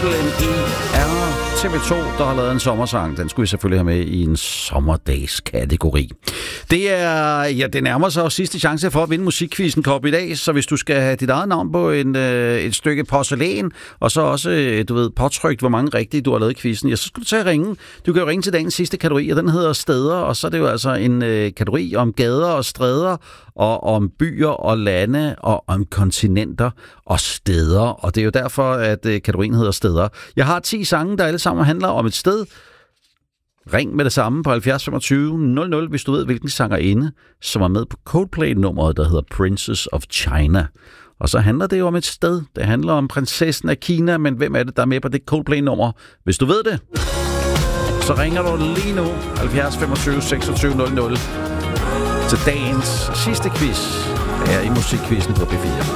WNER TV2, der har lavet en sommersang. Den skulle vi selvfølgelig have med i en sommerdags-kategori. Det nærmer sig også sidste chance for at vinde musikquizzen Kop i dag, så hvis du skal have dit eget navn på et stykke porcelæn, og så også, påtrykt, hvor mange rigtige du har lavet i quizzen, ja, så skal du tage at ringe. Du kan jo ringe til dagens sidste kategori, og den hedder steder, og så er det jo altså en kategori om gader og stræder, og om byer og lande, og om kontinenter og steder. Og det er jo derfor, at kategorien hedder steder. Jeg har 10 sange, der alle sammen handler om et sted. Ring med det samme på 70 25 00, hvis du ved, hvilken sangerinde, som er med på Coldplay-nummeret, der hedder Princess of China. Og så handler det jo om et sted. Det handler om prinsessen af Kina, men hvem er det, der er med på det Coldplay-nummer? Hvis du ved det, så ringer du lige nu 70 25 26 00 til dagens sidste quiz her i musikquizzen på P4.